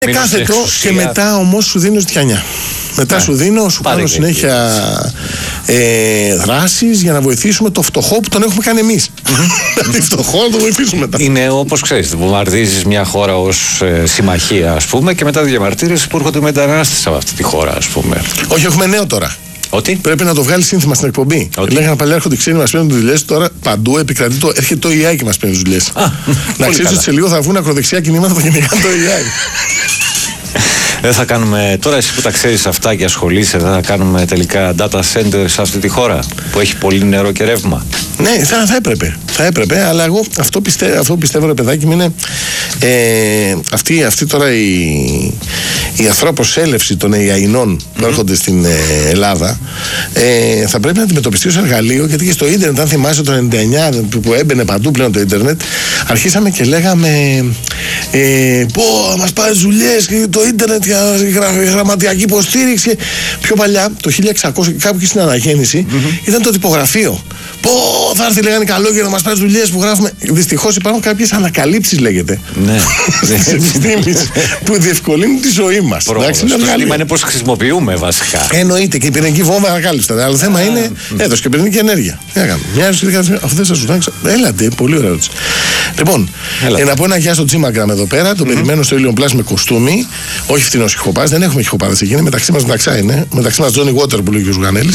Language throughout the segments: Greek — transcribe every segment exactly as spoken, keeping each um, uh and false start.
Είναι κάθετο και μετά όμως σου δίνω ζητιανιά. Μετά ναι. σου δίνω, σου κάνω συνέχεια ε, δράσεις για να βοηθήσουμε το φτωχό που τον έχουμε κάνει εμείς. Δηλαδή φτωχό να το βοηθήσουμε μετά. Είναι όπως ξέρεις, βομβαρδίζεις μια χώρα ως ε, συμμαχία, ας πούμε, και μετά διαμαρτύρεσαι που έρχονται μετανάστες από αυτή τη χώρα, ας πούμε. Όχι, έχουμε νέο τώρα. Ότι? Πρέπει να το βγάλει σύνθημα στην εκπομπή. Ότι? Λέγανε παλιά έρχονται οι ξένοι, μας παίρνουν δουλειές. Τώρα παντού επικρατεί το. Έρχεται το ι άι και μας παίρνει δουλειές. Να ξέρεις ότι σε λίγο θα βγουν ακροδεξιά κινήματα που κυνηγάνε το ι άι. Δεν θα κάνουμε, τώρα εσύ που τα ξέρεις αυτά και ασχολείσαι, δεν θα κάνουμε τελικά data center σε αυτή τη χώρα που έχει πολύ νερό και ρεύμα? Ναι, θα, θα έπρεπε. Θα έπρεπε, αλλά εγώ αυτό, πιστε, αυτό πιστεύω, ρε παιδάκι μου, είναι ε, αυτή, αυτή τώρα η, η αθρώπροσέλευση των αιαϊνών mm-hmm. που έρχονται στην ε, Ελλάδα ε, θα πρέπει να αντιμετωπιστεί ως εργαλείο, γιατί και στο ίντερνετ, αν θυμάσαι το ενενήντα εννιά που, που έμπαινε παντού πλέον το ίντερνετ, αρχίσαμε και λέγαμε ε, πω μας πάρει δουλειές το ίντερνετ για γραμματιακή υποστήριξη. Πιο παλιά, το χίλια εξακόσια, κάπου και στην αναγέννηση, mm-hmm. ήταν το τυπογραφείο. Πω, θα έρθει, λέγανε, καλό για να μας πάρει δουλειές που γράφουμε. Δυστυχώς υπάρχουν κάποιες ανακαλύψεις, λέγεται. Ναι. Της επιστήμης που διευκολύνουν τη ζωή μας. Το ζήτημα είναι πώς χρησιμοποιούμε βασικά. Εννοείται, και η πυρηνική βόμβα ανακάλυψε. Αλλά το θέμα είναι, έδωσε και πυρηνική ενέργεια. Τι να κάνουμε? Μια ζωή, αφού δεν σας σου τάξω. Έλατε, πολύ ωραία ερώτηση. Λοιπόν, να πω ένα γεια στο Τζίμαγκραμ εδώ πέρα. Το περιμένω στο Ilion Plus με κοστούμι. Όχι φθηνό χιχοπάς, δεν έχουμε χιχοπάδες εκεί. Μεταξύ μας μεταξά είναι. Μεταξύ μας Johnny Water που λέει και ο Ζουγανέλης.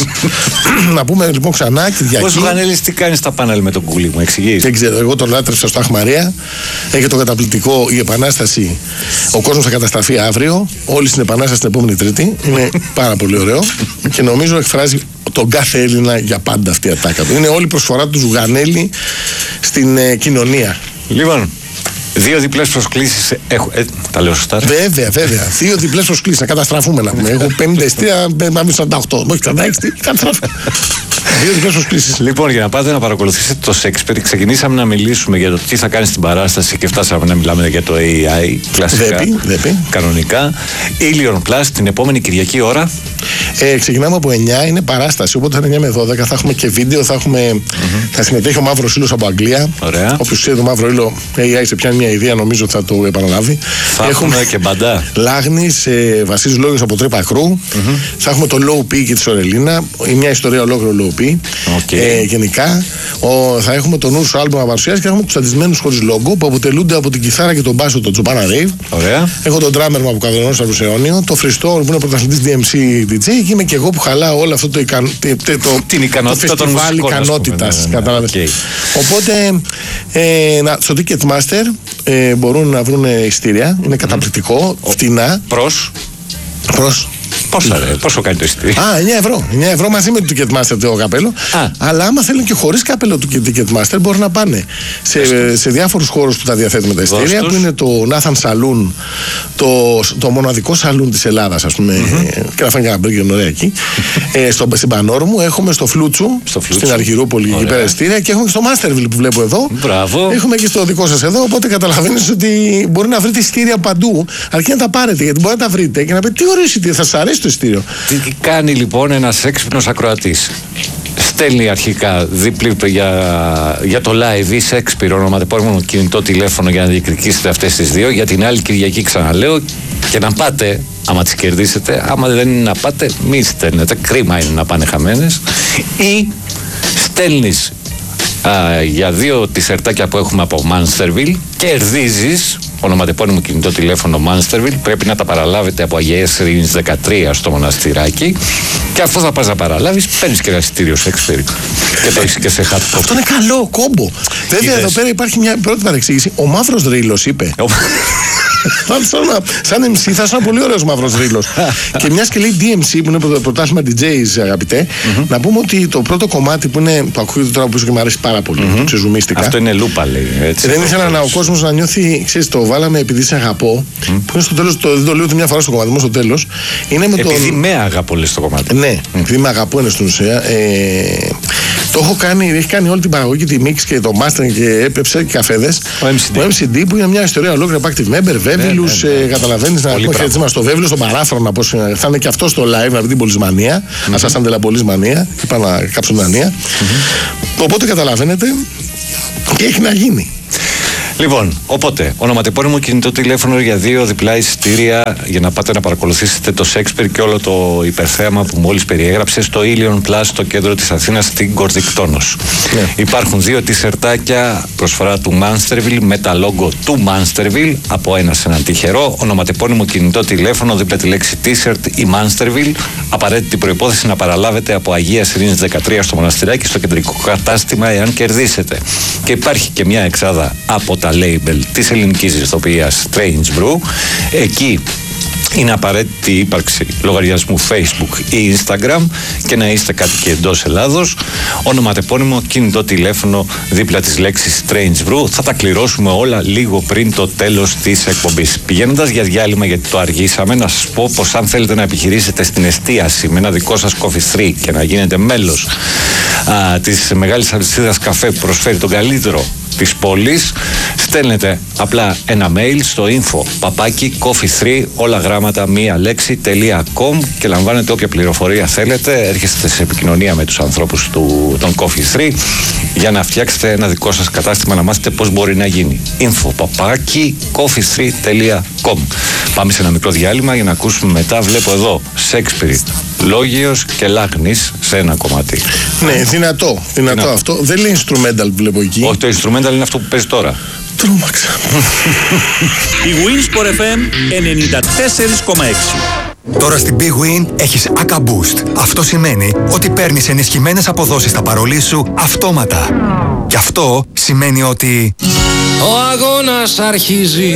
Να πούμε λοιπόν ξανά Κυριακή. Ο Ζουγανέλης τι κάνει στα πάνελ με τον Κούλι, μου εξηγείς? Δεν ξέρω, εγώ τον λάτρεψα στο Αχ Μαρία. Έχει το καταπληκτικό Η Επανάσταση. Ο κόσμος θα καταστραφεί αύριο. Όλοι στην Επανάσταση την επόμενη Τρίτη. Είναι πάρα πολύ ωραίο και νομίζω εκφράζει τον κάθε Έλληνα για πάντα αυτή η ατάκα του. Είναι όλη η προσφορά του Ζουγανέλη στην ε, κοινωνία. Λοιπόν. Δύο διπλές προσκλήσεις έχω. Ε, τα λέω σωστά. Βέβαια, βέβαια. Δύο διπλές προσκλήσεις. Να καταστραφούμε να πούμε. Έχω πενήντα εστία, πάμε σαράντα οκτώ. Όχι, σαράντα έξι, καταστραφούμε. Δύο διπλές προσκλήσεις. Λοιπόν, για να πάτε να παρακολουθήσετε το Σέξπιρ, ξεκινήσαμε να μιλήσουμε για το τι θα κάνει στην παράσταση και φτάσαμε να μιλάμε για το έι άι. Κλασικά. Δέπει, δέπει. Κανονικά. Ilion Plus την επόμενη Κυριακή ώρα. Ε, ξεκινάμε από εννιά, είναι παράσταση. Οπότε θα είναι εννιά με δώδεκα. Θα έχουμε και βίντεο. Θα, έχουμε, mm-hmm. θα συμμετέχει ο Μαύρος Ήλιος από Αγγλία. Όποιος ξέρει το Μαύρο Ήλιο, έι άι σε πιάνει μια ιδέα, νομίζω θα το επαναλάβει. Θα έχουμε και μπαντά. Λάγνης, ε, Βασίλης Λόγιος από Τρύπα Κρού. Mm-hmm. Θα έχουμε το Low P και τη Σορελίνα. Μια ιστορία ολόκληρο Low P. Okay. Ε, γενικά. Ο, θα έχουμε το Νούρσο άλμπομ να παρουσιάσει και θα έχουμε τους αντισμένους χωρίς λόγο που αποτελούνται από την κιθάρα και τον μπάσο τον Τζοπάνα Ρέιβ. Έχω τον drummer μου από Καδρονό στο Ρουσεώνιο. Το Φριστόρ που είναι πρωταθλητής ντι εμ σι ντι τζέι και είμαι και εγώ που χαλάω όλο αυτό το, ικαν... το, την ικανότητα το φεστιβάλ ικανότητας. Ναι, ναι, ναι. Okay. Οπότε ε, να, στο Ticketmaster ε, μπορούν να βρουν ειστήρια. Είναι καταπληκτικό, mm. φτηνά. Προς. Προς. Πόσο, ρε, πόσο κάνει το ειστήριο? Α, εννιά ευρώ. εννιά ευρώ μαζί με το Ticketmaster το καπέλο. Α. Αλλά άμα θέλουν και χωρίς καπέλο του Ticketmaster μπορούν να πάνε σε, σε διάφορους χώρους που τα διαθέτουμε τα ειστήρια, που είναι το Nathan Saloon, το, το μοναδικό σαλούν της Ελλάδας, ας πούμε. Mm-hmm. Και να φάνε και ένα μπέργκερ ωραία εκεί. ε, στο, στην Πανόρμου έχουμε στο Φλούτσου, στο στην Αργυρούπολη εκεί πέρα ειστήρια, και έχουμε και στο Masterville που βλέπω εδώ. Μπράβο. Έχουμε και στο δικό σας εδώ. Οπότε καταλαβαίνεις ότι μπορεί να βρείτε ειστήρια παντού, αρκεί να τα πάρετε, γιατί μπορεί να τα βρείτε και να πείτε τι ωραίο ειστήριο, θα σας αρέσει το ειστήριο. Τι κάνει λοιπόν ένας έξυπνος ακροατής? Στέλνει αρχικά δίπλη για, για το live ή Shakespeare ονοματεπώνυμο κινητό τηλέφωνο για να διεκδικήσετε αυτές τις δύο. Για την άλλη Κυριακή, ξαναλέω, και να πάτε, άμα τις κερδίσετε. Άμα δεν είναι να πάτε, μη στέλνετε. Κρίμα είναι να πάνε χαμένες. Ή στέλνεις α, για δύο τισερτάκια που έχουμε από Mansterville, κερδίζεις ονοματεπώνυμο κινητό τηλέφωνο Mansterville. Πρέπει να τα παραλάβετε από Αγιαίες Ειρήνης δεκατρία στο μοναστηράκι. Και αυτό θα πας να παραλάβεις, παίρνεις και ένα εισιτήριο Shakespeare. Και το έχεις και σε hard copy. Αυτό είναι καλό κόμπο. Βέβαια, εδώ πέρα υπάρχει μια πρώτη παρεξήγηση. Ο Μαύρος Ρήλος είπε. Σαν εμ σι θα είσαι ένα πολύ ωραίος Μαύρος Ρήλος. Και μιας και λέει ντι εμ σι που είναι το πρωτάθλημα ντι τζέις, αγαπητέ, mm-hmm. να πούμε ότι το πρώτο κομμάτι που είναι, το ακούγεται τώρα που και μου αρέσει πάρα πολύ, mm-hmm. ξεζουμίστηκα. Αυτό είναι λούπα, λέει. Έτσι, δεν ήθελα να ο κόσμος να νιώθει, ξέρεις, το βάλαμε επειδή σε αγαπώ, mm. που είναι στο τέλος, το, δεν το λέω ούτε μια φορά στο κομμάτι μου, στο τέλος. Είναι με επειδή τον... με αγαπώ, λέει στο κομμάτι. Ναι, mm. επειδή με αγαπώ είναι στην ουσία. Ε, το έχω κάνει, έχει κάνει όλη την παραγωγή, τη mix και το mastering και έπεψε και καφέδες. Ο εμ σι ντι. Ο εμ σι ντι που είναι μια ιστορία ολόκληρη από active member, Βέβυλους, ναι, ναι, ναι. καταλαβαίνεις, να πούμε χαιρετίσμα στο Βέβυλο, στον παράφρονα, πώς θα είναι και αυτό στο live, να δει την πολυσμανία. Mm-hmm. Να σας άντελα πολυσμανία, είπα να κάψω την μανία. Mm-hmm. Οπότε καταλαβαίνετε και έχει να γίνει. Λοιπόν, οπότε, ονοματεπώνυμο κινητό τηλέφωνο για δύο διπλά εισιτήρια για να πάτε να παρακολουθήσετε το Σέξπιρ και όλο το υπερθέαμα που μόλις περιέγραψε στο Ilion Plus, στο κέντρο της Αθήνας, στην Κορδικτόνος. Yeah. Υπάρχουν δύο τισερτάκια προσφορά του Mansterville με τα λόγο του Mansterville από ένα σε έναν τυχερό. Ονοματεπώνυμο κινητό τηλέφωνο, δίπλα τη λέξη t-shirt ή Mansterville. Απαραίτητη προϋπόθεση να παραλάβετε από Αγίας Ειρήνης δεκατρία στο Μοναστηράκι, στο κεντρικό κατάστημα, εάν κερδίσετε. Και υπάρχει και μια εξάδα από τα label της ελληνικής ηθοποιίας Strange Brew. Εκεί είναι απαραίτητη η ύπαρξη λογαριασμού Facebook ή Instagram και να είστε κάτοικοι εντός Ελλάδος. Ονοματεπώνυμο κινητό τηλέφωνο δίπλα της λέξης Strange Brew. Θα τα κληρώσουμε όλα λίγο πριν το τέλος της εκπομπής. Πηγαίνοντας για διάλειμμα, γιατί το αργήσαμε, να σας πω πως αν θέλετε να επιχειρήσετε στην εστίαση με ένα δικό σας coffee three και να γίνετε μέλος α, της μεγάλης αλυσίδας καφέ που προσφέρει τον καλύτερο της πόλης, στέλνετε απλά ένα mail στο info παπάκι coffee three, όλα γράμματα μία λέξη .com και λαμβάνετε όποια πληροφορία θέλετε. Έρχεστε σε επικοινωνία με τους ανθρώπους του, των coffee three για να φτιάξετε ένα δικό σας κατάστημα, να μάθετε πώς μπορεί να γίνει. info παπάκι coffee three .com. Πάμε σε ένα μικρό διάλειμμα για να ακούσουμε μετά. Βλέπω εδώ Σέξπιρ, Λόγιος και Λάγνης σε ένα κομμάτι. Ναι, δυνατό, δυνατό Δυνα... αυτό. Δεν λέει instrumental, βλέπω εκεί. Όχι, το instrumental είναι αυτό που παίζει τώρα. Τρόμαξα. Η Winsport εφ εμ ενενήντα τέσσερα κόμμα έξι. Τώρα στην Big Win έχεις Aka Boost. Αυτό σημαίνει ότι παίρνεις ενισχυμένες αποδόσεις στα παρολί σου αυτόματα. Και αυτό σημαίνει ότι... ο αγώνας αρχίζει.